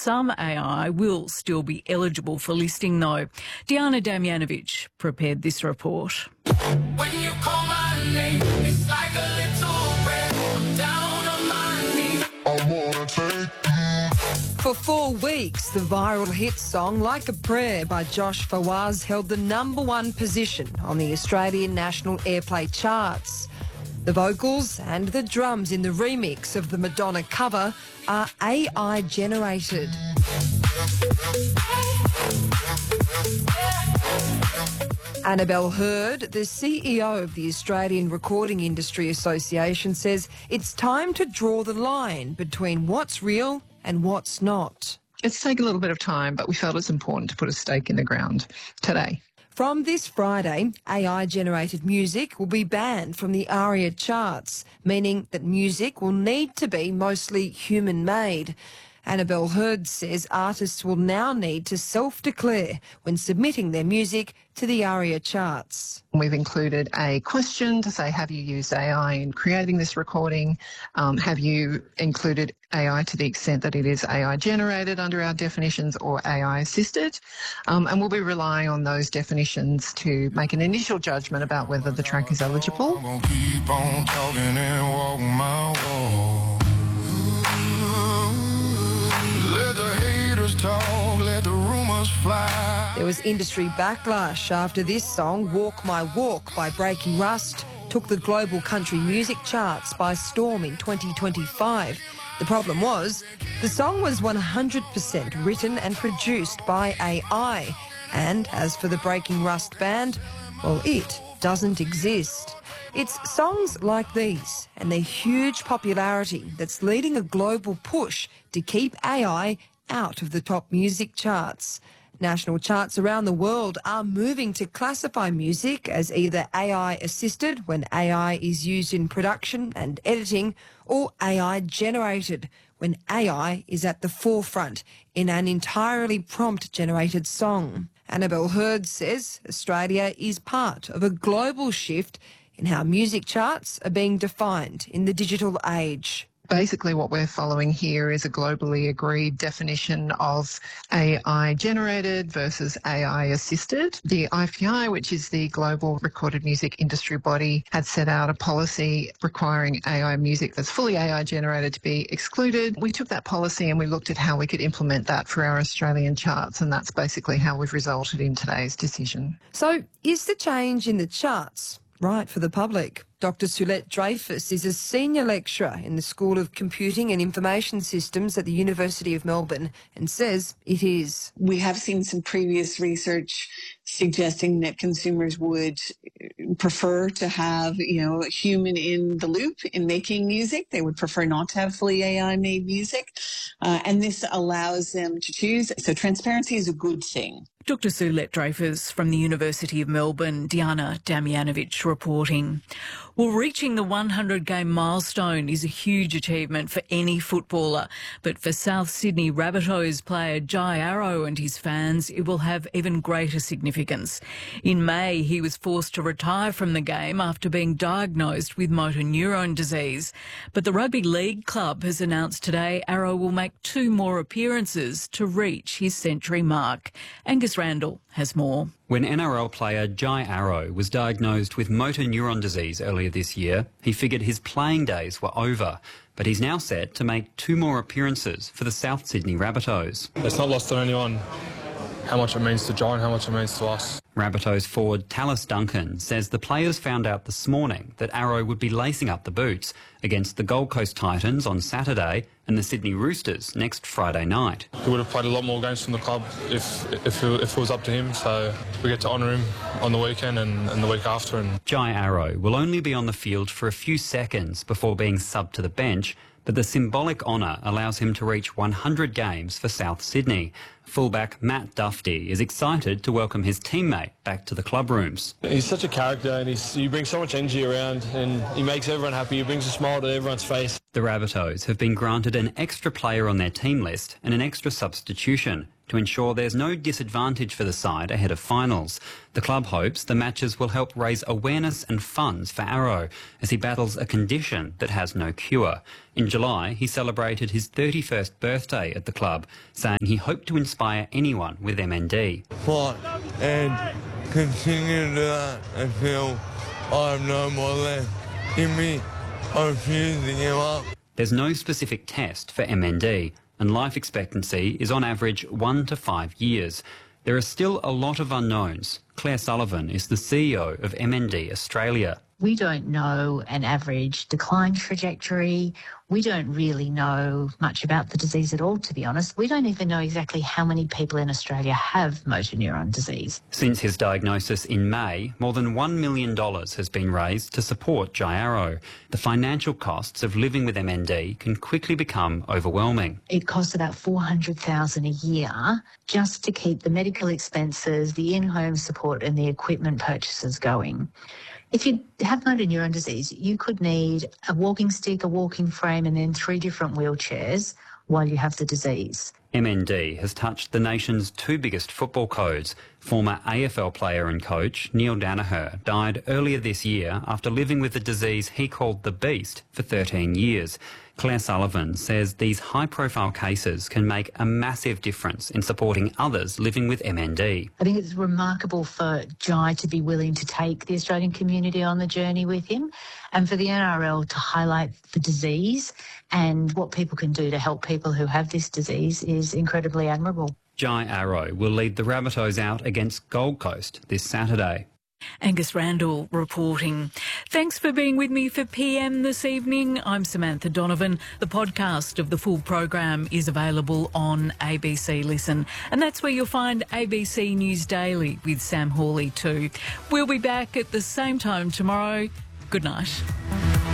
some AI will still be eligible for listing, though. Diana Damjanovic prepared this report. When you call my name, it's like a little breath. I'm down on my knees. I wanna take you. For 4 weeks, the viral hit song Like a Prayer by Josh Fawaz held the #1 position on the Australian National Airplay charts. The vocals and the drums in the remix of the Madonna cover are AI generated. Annabelle Hurd, the CEO of the Australian Recording Industry Association, says it's time to draw the line between what's real and what's not. It's taken a little bit of time, but we felt it's important to put a stake in the ground today. From this Friday, AI-generated music will be banned from the ARIA charts, meaning that music will need to be mostly human-made. Annabelle Hurd says artists will now need to self-declare when submitting their music to the ARIA charts. We've included a question to say, have you used AI in creating this recording? Have you included AI to the extent that it is AI generated under our definitions or AI assisted? And we'll be relying on those definitions to make an initial judgment about whether the track is eligible. There was industry backlash after this song, Walk My Walk by Breaking Rust, took the global country music charts by storm in 2025. The problem was the song was 100% written and produced by AI. And as for the Breaking Rust band, well, it doesn't exist. It's songs like these and their huge popularity that's leading a global push to keep AI out of the top music charts. National charts around the world are moving to classify music as either AI-assisted when AI is used in production and editing, or AI-generated when AI is at the forefront in an entirely prompt-generated song. Annabelle Hurd says Australia is part of a global shift in how music charts are being defined in the digital age. Basically, what we're following here is a globally agreed definition of AI generated versus AI assisted. The IPI, which is the global recorded music industry body, had set out a policy requiring AI music that's fully AI generated to be excluded. We took that policy and we looked at how we could implement that for our Australian charts, and that's basically how we've resulted in today's decision. So is the change in the charts right for the public? Dr. Sulette Dreyfus is a senior lecturer in the School of Computing and Information Systems at the University of Melbourne and says it is. We have seen some previous research suggesting that consumers would prefer to have, a human in the loop in making music. They would prefer not to have fully AI-made music. And this allows them to choose. So transparency is a good thing. Dr. Sulette Dreyfus from the University of Melbourne, Diana Damjanovic reporting. Well, reaching the 100-game milestone is a huge achievement for any footballer, but for South Sydney Rabbitohs player Jai Arrow and his fans, it will have even greater significance. In May, he was forced to retire from the game after being diagnosed with motor neurone disease. But the Rugby League club has announced today Arrow will make 2 more appearances to reach his century mark. Angus Randall has more. When NRL player Jai Arrow was diagnosed with motor neuron disease earlier this year, he figured his playing days were over. But he's now set to make 2 more appearances for the South Sydney Rabbitohs. It's not lost on anyone how much it means to Jai and how much it means to us. Rabbitohs forward Tallis Duncan says the players found out this morning that Arrow would be lacing up the boots against the Gold Coast Titans on Saturday and the Sydney Roosters next Friday night. He would have played a lot more games from the club if it was up to him, so we get to honour him on the weekend and the week after. Jai Arrow will only be on the field for a few seconds before being subbed to the bench, but the symbolic honour allows him to reach 100 games for South Sydney. Fullback Matt Dufty is excited to welcome his teammate back to the club rooms. He's such a character and he brings so much energy around and he makes everyone happy. He brings a smile to everyone's face. The Rabbitohs have been granted an extra player on their team list and an extra substitution, to ensure there's no disadvantage for the side ahead of finals. The club hopes the matches will help raise awareness and funds for Arrow as he battles a condition that has no cure. In July, he celebrated his 31st birthday at the club, saying he hoped to inspire anyone with MND. Fight and continue to do that until I have no more left in me. I refuse to give up. There's no specific test for MND, and life expectancy is on average 1 to 5 years. There are still a lot of unknowns. Claire Sullivan is the CEO of MND Australia. We don't know an average decline trajectory. We don't really know much about the disease at all, to be honest. We don't even know exactly how many people in Australia have motor neuron disease. Since his diagnosis in May, more than $1 million has been raised to support Jai Arrow. The financial costs of living with MND can quickly become overwhelming. It costs about $400,000 a year just to keep the medical expenses, the in-home support and the equipment purchases going. If you have motor neuron disease, you could need a walking stick, a walking frame and then 3 different wheelchairs while you have the disease. MND has touched the nation's 2 biggest football codes. Former AFL player and coach Neil Danaher died earlier this year after living with the disease he called the Beast for 13 years. Claire Sullivan says these high-profile cases can make a massive difference in supporting others living with MND. I think it's remarkable for Jai to be willing to take the Australian community on the journey with him and for the NRL to highlight the disease and what people can do to help people who have this disease is incredibly admirable. Jai Arrow will lead the Rabbitohs out against Gold Coast this Saturday. Angus Randall reporting. Thanks for being with me for PM this evening. I'm Samantha Donovan. The podcast of the full program is available on ABC Listen, and that's where you'll find ABC News Daily with Sam Hawley too. We'll be back at the same time tomorrow. Good night.